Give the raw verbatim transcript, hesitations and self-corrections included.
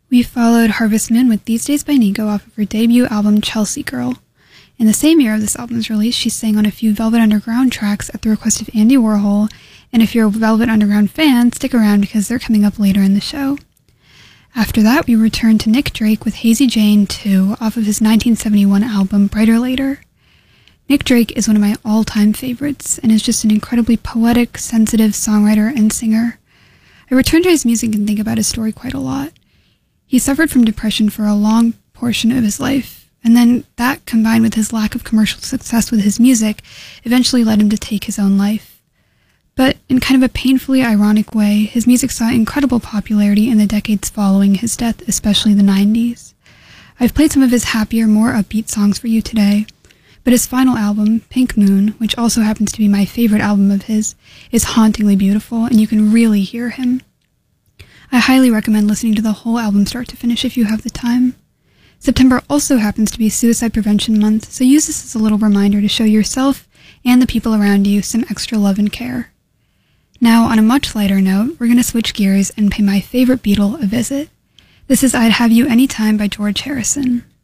We followed Harvest Moon with These Days by Nico off of her debut album Chelsea Girl. In the same year of this album's release, she sang on a few Velvet Underground tracks at the request of Andy Warhol, and if you're a Velvet Underground fan, stick around because they're coming up later in the show. After that, we returned to Nick Drake with Hazy Jane two off of his nineteen seventy-one album Brighter Later. Nick Drake is one of my all-time favorites and is just an incredibly poetic, sensitive songwriter and singer. I return to his music and think about his story quite a lot. He suffered from depression for a long portion of his life, and then that, combined with his lack of commercial success with his music, eventually led him to take his own life. But in kind of a painfully ironic way, his music saw incredible popularity in the decades following his death, especially the nineties. I've played some of his happier, more upbeat songs for you today, but his final album, Pink Moon, which also happens to be my favorite album of his, is hauntingly beautiful, and you can really hear him. I highly recommend listening to the whole album start to finish if you have the time. September also happens to be Suicide Prevention Month, so use this as a little reminder to show yourself and the people around you some extra love and care. Now, on a much lighter note, we're going to switch gears and pay my favorite Beatle a visit. This is I'd Have You Anytime by George Harrison.